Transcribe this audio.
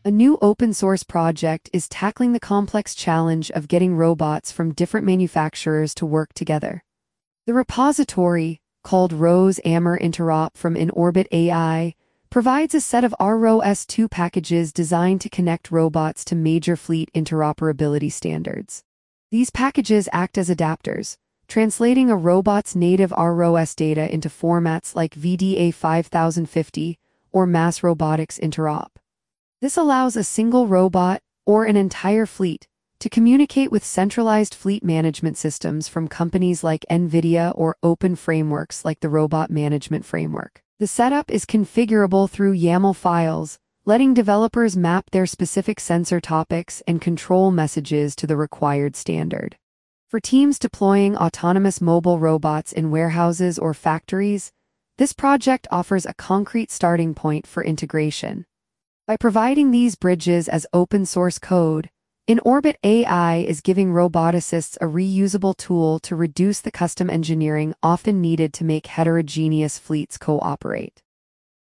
A new open-source project is tackling the complex challenge of getting robots from different manufacturers to work together. The repository, called ROS AMR Interop from InOrbit AI, provides a set of ROS2 packages designed to connect robots to major fleet interoperability standards. These packages act as adapters, translating a robot's native ROS data into formats like VDA 5050 or Mass Robotics Interop. This allows a single robot, or an entire fleet, to communicate with centralized fleet management systems from companies like NVIDIA or open frameworks like the Robot Management Framework. The setup is configurable through YAML files, letting developers map their specific sensor topics and control messages to the required standard. For teams deploying autonomous mobile robots in warehouses or factories, this project offers a concrete starting point for integration. By providing these bridges as open-source code, InOrbit AI is giving roboticists a reusable tool to reduce the custom engineering often needed to make heterogeneous fleets cooperate.